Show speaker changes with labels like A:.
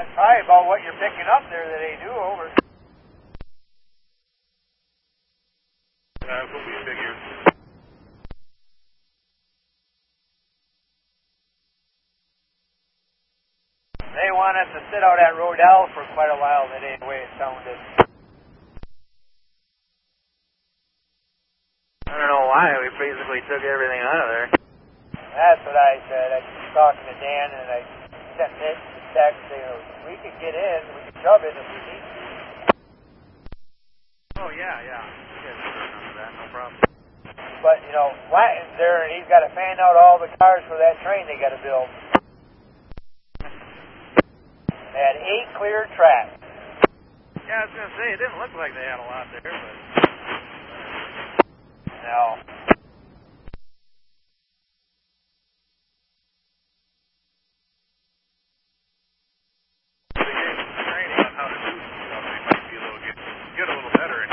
A: That's probably about what you're picking up there that they do over.
B: We'll be big here.
A: They want us to sit out at Rodell for quite a while today, the way it sounded.
C: I don't know why, we basically took everything out of there.
A: That's what I said. I was talking to Dan and I sent Mitch the text saying we could get in, we could shove it if we need to.
C: Oh, yeah. Yeah, none of that, no problem.
A: But, you know, Lattin's there and he's got to fan out all the cars for that train they got to build. They had 8 clear tracks.
C: Yeah, I was going to say, it didn't look like they had a lot there, but...
A: No.
B: They gave some training on how to do stuff. They might be able to get a little better in